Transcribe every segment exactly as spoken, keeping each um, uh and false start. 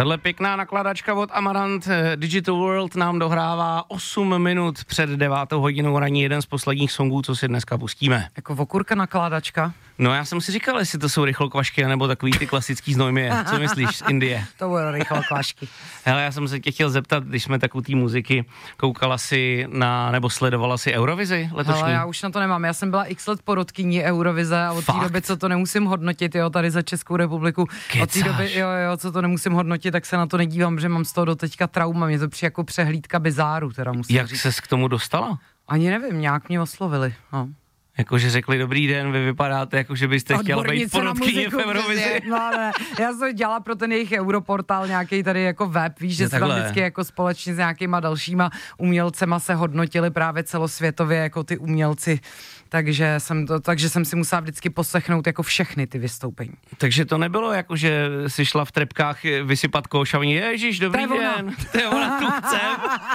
Tahle pěkná nakladačka od Amarant Digital World nám dohrává osm minut před devátou hodinou raní, jeden z posledních songů, co si dneska pustíme. Jako okurka nakládačka? No já jsem si říkal, jestli to jsou rychlokvašky, nebo takový ty klasický znojmě. Co myslíš z Indie? To bylo rychlokvašky. Hele, já jsem se tě chtěl zeptat, když jsme takový té muziky, koukala si na, nebo sledovala si Eurovizi letošní? Hele, já už na to nemám, já jsem byla x let porodkyní Eurovize a od té doby, co to nemusím hodnotit, jo, tady za Českou republiku, Kecáš. od té doby, jo, jo, co to nemusím hodnotit, tak se na to nedívám, že mám z toho doteďka trauma, mě to přijde jako přehlídka bizáru, teda musím Jak říct. ses k tomu dostala? Ani nevím, nějak mě oslovili, no. Jakože řekli, dobrý den, vy vypadáte, jako že byste chtěl být porodkyně v Eurovizi. No, ne, já jsem dělala pro ten jejich Europortál nějaký tady jako web, víš, že se tam vždycky jako společně s nějakýma dalšíma umělcema se hodnotili právě celosvětově jako ty umělci, takže jsem, to, takže jsem si musela vždycky poslechnout jako všechny ty vystoupení. Takže to nebylo jako, že jsi šla v trepkách vysypat koš a oni, ježiš, dobrý To je ona. den, to je ona, tu chcem.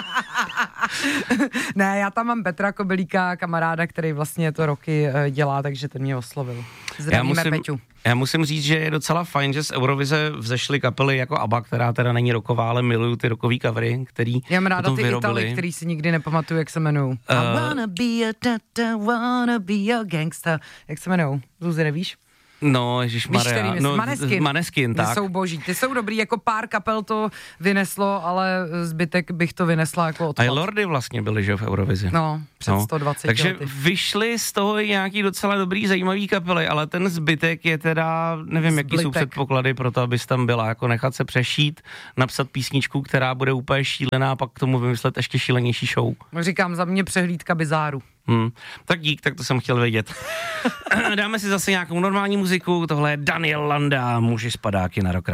Ne, já tam mám Petra Kobylíka, kamaráda, který vlastně to roky dělá, takže ten mě oslovil. Zdravíme, já musím, Peťu. Já musím říct, že je docela fajn, že z Eurovize vzešly kapely jako ABBA, která teda není rocková, ale miluju ty rockový covery, který Já mám ráda potom ty vyrobili. Italy, který si nikdy nepamatuju, jak se jmenují. Uh, I wanna be a tata, wanna be a gangsta. Jak se jmenují? Zuzi, nevíš? No, ježišmarja, Víš, no, Maneskin. Maneskin, tak. Ty jsou boží, ty jsou dobrý, jako pár kapel to vyneslo, ale zbytek bych to vynesla jako odpad. A i Lordy vlastně byli, že v Eurovizi. No, před no. sto dvaceti Takže lety. vyšly z toho i nějaký docela dobrý, zajímavý kapely, ale ten zbytek je teda, nevím, Zbytek. jaký jsou předpoklady pro to, abys tam byla, jako nechat se přešít, napsat písničku, která bude úplně šílená, a pak k tomu vymyslet ještě šílenější show. Říkám, za mě přehlídka bizáru. Hmm. Tak dík, tak to jsem chtěl vědět. Dáme si zase nějakou normální muziku, tohle je Daniel Landa, muži z Padáky na Rock Radio.